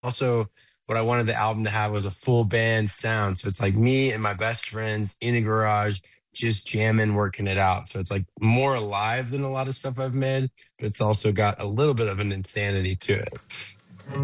Also, what I wanted the album to have was a full band sound. So it's like me and my best friends in a garage, just jamming, working it out. So it's like more alive than a lot of stuff I've made, but it's also got a little bit of an insanity to it.